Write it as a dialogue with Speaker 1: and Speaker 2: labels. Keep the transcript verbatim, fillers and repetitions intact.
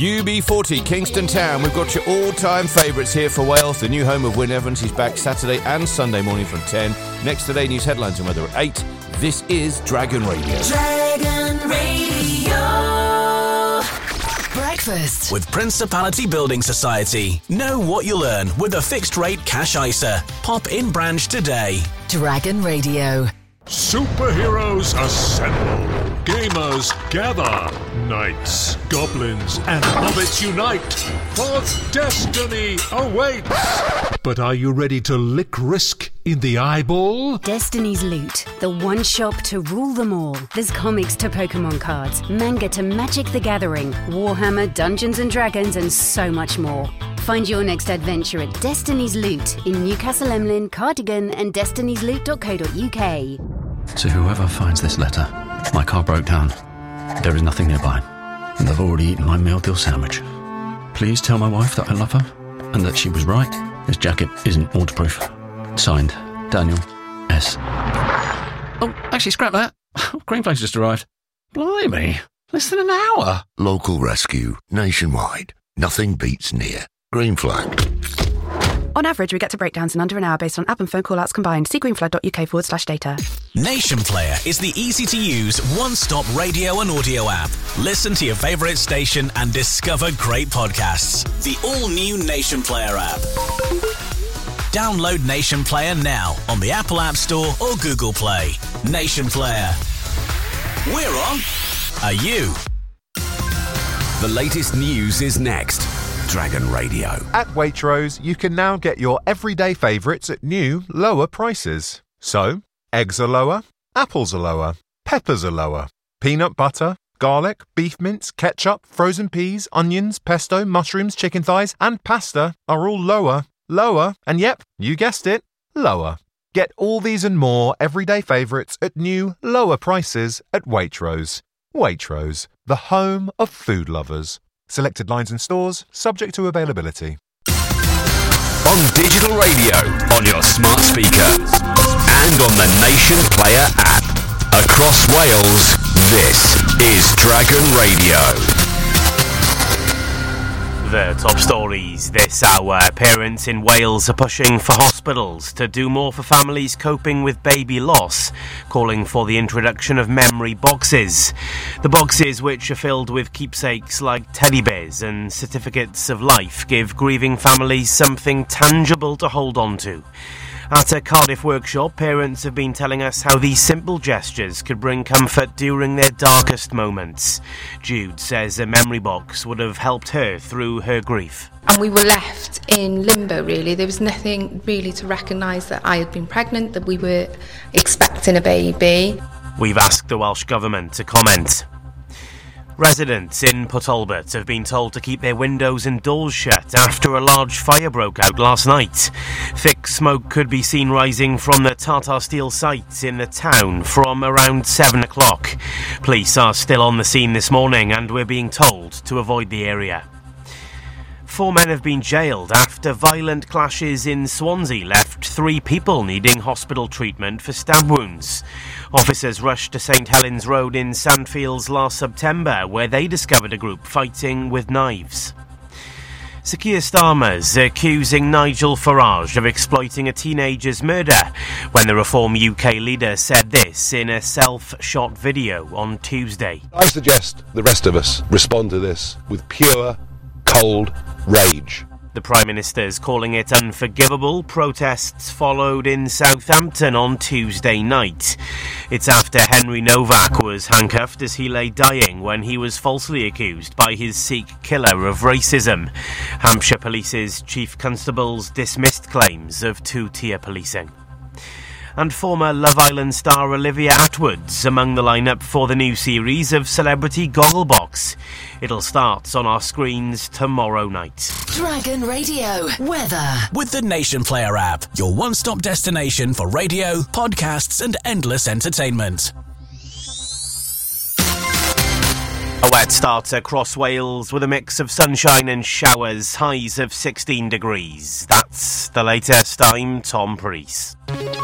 Speaker 1: U B forty, Kingston Town. We've got your all-time favourites here for Wales. The new home of Wyn Evans. He's back Saturday and Sunday morning from ten. Next today, news headlines and weather at eight. This is Dragon Radio.
Speaker 2: Dragon Radio. Breakfast
Speaker 3: with Principality Building Society. Know what you'll earn with a fixed rate cash I S A. Pop in branch today.
Speaker 2: Dragon Radio.
Speaker 4: Superheroes assemble. Gamers gather. Knights, goblins, and hobbits unite. For destiny awaits. But are you ready to lick risk in the eyeball?
Speaker 5: Destiny's Loot, the one shop to rule them all. There's comics to Pokemon cards, manga to Magic the Gathering, Warhammer, Dungeons and Dragons, and so much more. Find your next adventure at Destiny's Loot in Newcastle Emlyn, Cardigan, and destinies loot dot co dot uk.
Speaker 6: To whoever finds this letter, my car broke down. There is nothing nearby, and I've already eaten my meal deal sandwich. Please tell my wife that I love her, and that she was right. This jacket isn't waterproof. Signed, Daniel S. Oh, actually, scrap that. Green Flag's just arrived. Blimey, less than an hour.
Speaker 7: Local rescue, nationwide. Nothing beats near. Green Flag.
Speaker 8: On average, we get to breakdowns in under an hour based on app and phone call-outs combined. See greenflag.uk forward slash data.
Speaker 3: Nation Player is the easy-to-use, one-stop radio and audio app. Listen to your favourite station and discover great podcasts. The all-new Nation Player app. Download Nation Player now on the Apple App Store or Google Play. Nation Player. We're on. Are you?
Speaker 9: The latest news is next. Dragon Radio.
Speaker 10: At Waitrose, you can now get your everyday favourites at new, lower prices. So, eggs are lower, apples are lower, peppers are lower, peanut butter, garlic, beef mince, ketchup, frozen peas, onions, pesto, mushrooms, chicken thighs, and pasta are all lower, lower, and yep, you guessed it, lower. Get all these and more everyday favourites at new, lower prices at Waitrose. Waitrose, the home of food lovers. Selected lines and stores, subject to availability.
Speaker 9: On digital radio, on your smart speaker, and on the Nation Player app. Across Wales, this is Dragon Radio.
Speaker 11: The top stories this hour. Parents in Wales are pushing for hospitals to do more for families coping with baby loss, calling for the introduction of memory boxes. The boxes, which are filled with keepsakes like teddy bears and certificates of life, give grieving families something tangible to hold on to. At a Cardiff workshop, parents have been telling us how these simple gestures could bring comfort during their darkest moments. Jude says a memory box would have helped her through her grief.
Speaker 12: And we were left in limbo, really. There was nothing really to recognise that I had been pregnant, that we were expecting a baby.
Speaker 11: We've asked the Welsh Government to comment. Residents in Port Talbot have been told to keep their windows and doors shut after a large fire broke out last night. Thick smoke could be seen rising from the Tata Steel site in the town from around seven o'clock. Police are still on the scene this morning and we're being told to avoid the area. Four men have been jailed after violent clashes in Swansea left three people needing hospital treatment for stab wounds. Officers rushed to St Helens Road in Sandfields last September, where they discovered a group fighting with knives. Sir Keir Starmer's accusing Nigel Farage of exploiting a teenager's murder, when the Reform U K leader said this in a self-shot video on Tuesday.
Speaker 13: I suggest the rest of us respond to this with pure, cold rage.
Speaker 11: The Prime Minister's calling it unforgivable. Protests followed in Southampton on Tuesday night. It's after Henry Novak was handcuffed as he lay dying when he was falsely accused by his Sikh killer of racism. Hampshire Police's chief constables dismissed claims of two-tier policing. And former Love Island star Olivia Attwood's among the lineup for the new series of Celebrity Gogglebox. It'll start on our screens tomorrow night.
Speaker 2: Dragon Radio weather
Speaker 3: with the Nation Player app, your one-stop destination for radio, podcasts, and endless entertainment.
Speaker 11: A wet start across Wales with a mix of sunshine and showers, highs of sixteen degrees. That's the latest. I'm Tom Preece.